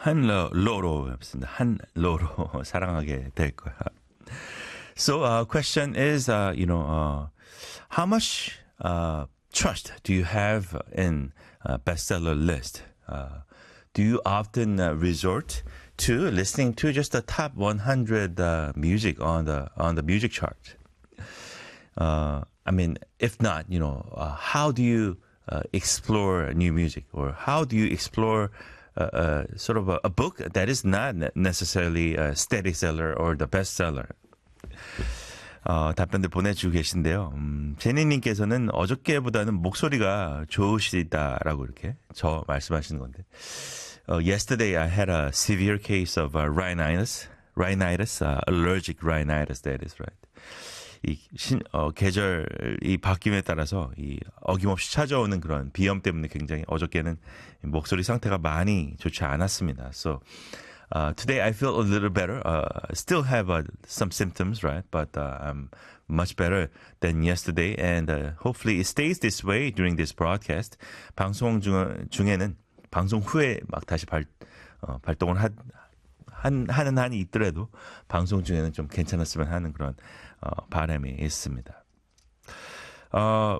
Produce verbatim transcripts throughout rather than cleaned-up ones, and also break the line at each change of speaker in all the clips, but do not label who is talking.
한로로 한로로 사랑하게 될 거야. So, uh, question is, uh, you know, uh, how much uh, trust do you have in uh, bestseller list? Uh, do you often uh, resort to listening to just the top one hundred uh, music on the on the music chart? Uh, I mean, if not, you know, uh, how do you uh, explore new music, or how do you explore uh, uh, sort of a, a book that is not necessarily a steady seller or the bestseller? 어, 답변들 보내주고 계신데요. 음, 제니님께서는 어저께보다는 목소리가 좋으시다라고 이렇게 저 말씀하시는 건데. Uh, yesterday I had a severe case of uh, rhinitis, rhinitis, uh, allergic rhinitis. That is right. 이 신, 어, 계절이 바뀜에 따라서 이 어김없이 찾아오는 그런 비염 때문에 굉장히 어저께는 목소리 상태가 많이 좋지 않았습니다. So uh, today I feel a little better. Uh, still have uh, some symptoms, right? But uh, I'm much better than yesterday, and uh, hopefully it stays this way during this broadcast. 방송 중, 중에는 방송 후에 막 다시 발, 어, 발동을 하, 한, 하는 한이 있더라도 방송 중에는 좀 괜찮았으면 하는 그런 어, 바람이 있습니다. 어,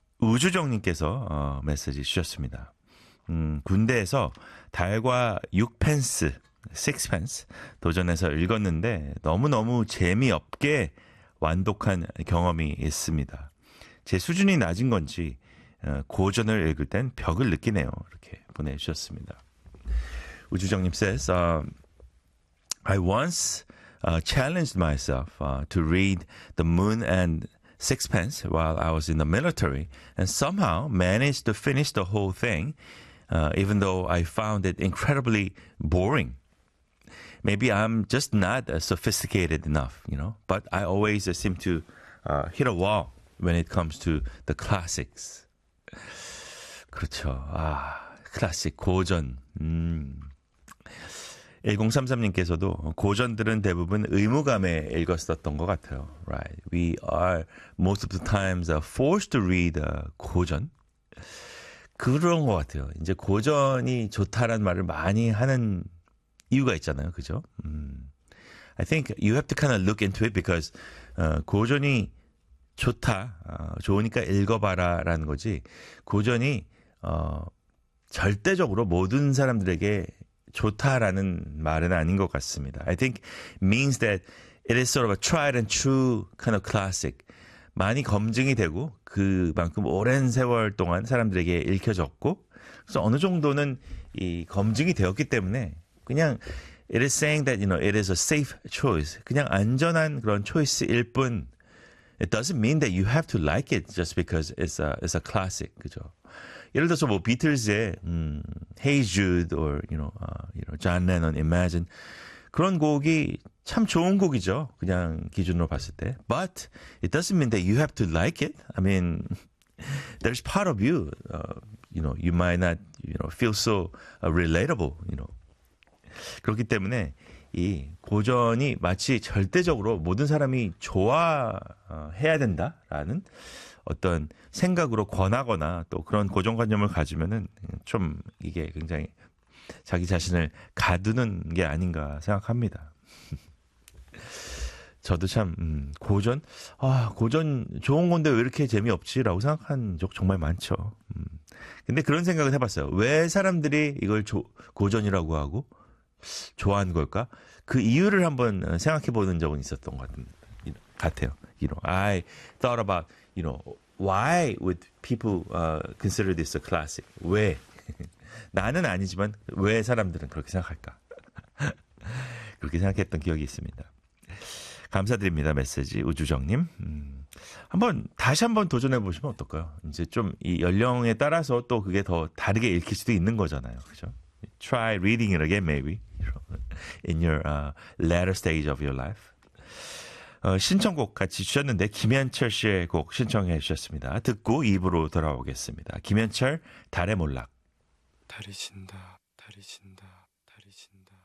우주정님께서 어, 메시지 주셨습니다. 음, 군대에서 달과 육 펜스, 육 펜스 도전해서 읽었는데 너무너무 재미없게 완독한 경험이 있습니다. 제 수준이 낮은 건지 어, 고전을 읽을 땐 벽을 느끼네요. 이렇게 보내주셨습니다. 우주정님 says, uh, I once uh, challenged myself uh, to read The Moon and Sixpence while I was in the military, and somehow managed to finish the whole thing, uh, even though I found it incredibly boring. Maybe I'm just not uh, sophisticated enough, you know, but I always uh, seem to uh, hit a wall when it comes to the classics. 그렇죠. 아, 클래식, 고전. 음. 천삼십삼님께서도 고전들은 대부분 의무감에 읽었었던 것 같아요. Right. We are most of the times forced to read 고전. 그런 것 같아요. 이제 고전이 좋다라는 말을 많이 하는 이유가 있잖아요. 그죠? 음. I think you have to kind of look into it because 어, 고전이 좋다, 어, 좋으니까 읽어봐라라는 거지. 고전이 어, 절대적으로 모든 사람들에게 좋다라는 말은 아닌 것 같습니다. I think means that it is sort of a tried and true kind of classic. 많이 검증이 되고 그만큼 오랜 세월 동안 사람들에게 읽혀졌고, 그래서 어느 정도는 이 검증이 되었기 때문에 그냥 it is saying that you know it is a safe choice. 그냥 안전한 그런 초이스일 뿐. It doesn't mean that you have to like it just because it's a it's a classic. 그죠? 예를 들어서 뭐 비틀즈의 음, Hey Jude or you know, uh, you know John Lennon Imagine 그런 곡이 참 좋은 곡이죠. 그냥 기준으로 봤을 때. But it doesn't mean that you have to like it. I mean, there's part of you, uh, you know, you might not, you know, feel so uh, relatable, you know. 그렇기 때문에 이 고전이 마치 절대적으로 모든 사람이 좋아해야 된다라는 어떤 생각으로 권하거나 또 그런 고정관념을 가지면은 좀 이게 굉장히 자기 자신을 가두는 게 아닌가 생각합니다. 저도 참 음, 고전 아 고전 좋은 건데 왜 이렇게 재미없지라고 생각한 적 정말 많죠. 음. 근데 그런 생각을 해봤어요. 왜 사람들이 이걸 조, 고전이라고 하고 좋아하는 걸까? 그 이유를 한번 생각해 보는 적은 있었던 것 같아요. You know, I thought about, you know, why would people uh, consider this a classic? 왜? 나는 아니지만 왜 사람들은 그렇게 생각할까? 그렇게 생각했던 기억이 있습니다. 감사드립니다. 메시지 우주정님. 음, 한번 다시 한번 도전해 보시면 어떨까요? 이제 좀 이 연령에 따라서 또 그게 더 다르게 읽힐 수도 있는 거잖아요. 그죠? Try reading it again, maybe in your uh, latter stage of your life. 어, 신청곡 같이 주셨는데 김현철 씨의 곡 신청해 주셨습니다. 듣고 이 부로 돌아오겠습니다. 김현철 달의 몰락.
달이 진다, 달이 진다, 달이 진다.